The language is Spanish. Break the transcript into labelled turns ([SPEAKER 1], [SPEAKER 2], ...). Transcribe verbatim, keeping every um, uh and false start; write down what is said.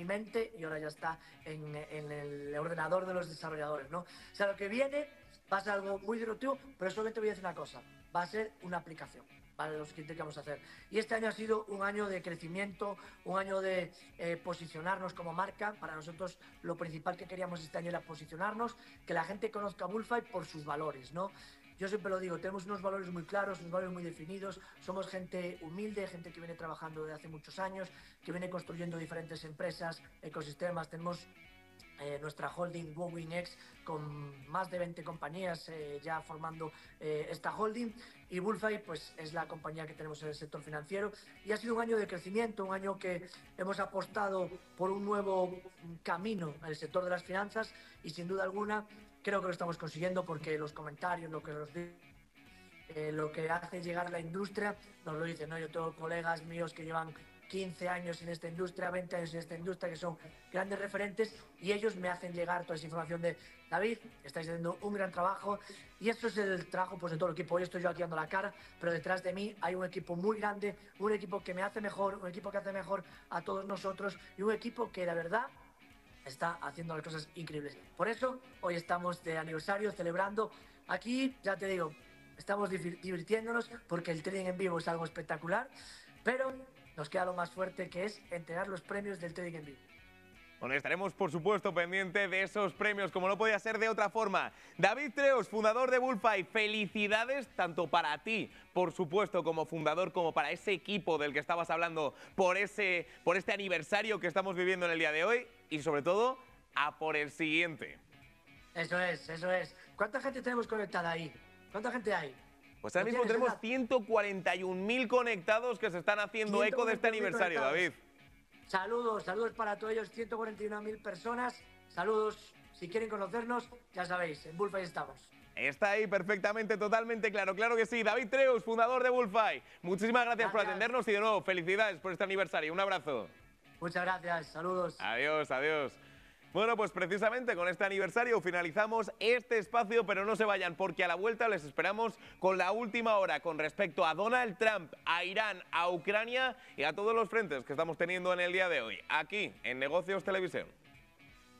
[SPEAKER 1] mente y ahora ya está en, en el ordenador de los desarrolladores, ¿no? O sea, lo que viene va a ser algo muy disruptivo, pero solamente voy a decir una cosa, va a ser una aplicación para los clientes que vamos a hacer. Y este año ha sido un año de crecimiento, un año de eh, posicionarnos como marca. Para nosotros lo principal que queríamos este año era posicionarnos, que la gente conozca Bullfight por sus valores, ¿no? Yo siempre lo digo, tenemos unos valores muy claros, unos valores muy definidos, somos gente humilde, gente que viene trabajando desde hace muchos años, que viene construyendo diferentes empresas, ecosistemas, tenemos Eh, nuestra holding WowinX con más de veinte compañías eh, ya formando eh, esta holding, y Bullfight pues es la compañía que tenemos en el sector financiero, y ha sido un año de crecimiento, un año que hemos apostado por un nuevo camino en el sector de las finanzas, y sin duda alguna creo que lo estamos consiguiendo, porque los comentarios, lo que nos eh, lo que hace llegar la industria nos lo dicen, ¿no? Yo tengo colegas míos que llevan quince años en esta industria, veinte años en esta industria, que son grandes referentes, y ellos me hacen llegar toda esa información de David, estáis haciendo un gran trabajo, y esto es el trabajo pues de todo el equipo. Hoy estoy yo aquí dando la cara, pero detrás de mí hay un equipo muy grande, un equipo que me hace mejor, un equipo que hace mejor a todos nosotros, y un equipo que la verdad está haciendo las cosas increíbles. Por eso hoy estamos de aniversario, celebrando. Aquí, ya te digo, estamos divirtiéndonos porque el trading en vivo es algo espectacular, pero nos queda lo más fuerte, que es entregar los premios del trading en vivo.
[SPEAKER 2] Bueno, estaremos por supuesto pendiente de esos premios, como no podía ser de otra forma. David Treos, fundador de Bullfight, felicidades tanto para ti, por supuesto, como fundador, como para ese equipo del que estabas hablando, por, ese, por este aniversario que estamos viviendo en el día de hoy, y sobre todo, a por el siguiente.
[SPEAKER 1] Eso es, eso es. ¿Cuánta gente tenemos conectada ahí? ¿Cuánta gente hay?
[SPEAKER 2] Pues ahora mismo tenemos ciento cuarenta y un mil conectados que se están haciendo eco de este aniversario, David.
[SPEAKER 1] Saludos, saludos para todos ellos, ciento cuarenta y una mil personas. Saludos, si quieren conocernos, ya sabéis, en Bullfight estamos.
[SPEAKER 2] Está ahí perfectamente, totalmente claro, claro que sí. David Treus, fundador de Bullfight. Muchísimas gracias, gracias por atendernos y de nuevo, felicidades por este aniversario. Un abrazo.
[SPEAKER 1] Muchas gracias, saludos.
[SPEAKER 2] Adiós, adiós. Bueno, pues precisamente con este aniversario finalizamos este espacio, pero no se vayan porque a la vuelta les esperamos con la última hora con respecto a Donald Trump, a Irán, a Ucrania y a todos los frentes que estamos teniendo en el día de hoy, aquí en Negocios Televisión.